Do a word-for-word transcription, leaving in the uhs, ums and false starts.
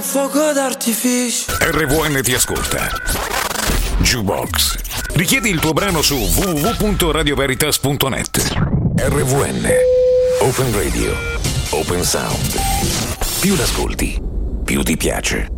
fuoco d'artificio. R V N ti ascolta. Jukebox. Richiedi il tuo brano su w w w punto radio veritas punto net. R V N. Open Radio. Open Sound. Più l'ascolti, più ti piace.